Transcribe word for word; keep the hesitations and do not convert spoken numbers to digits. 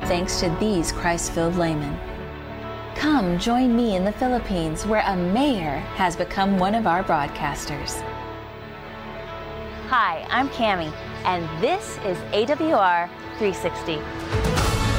thanks to these Christ-filled laymen. Come join me in the Philippines, where a mayor has become one of our broadcasters. Hi, I'm Cami, and this is A W R three sixty.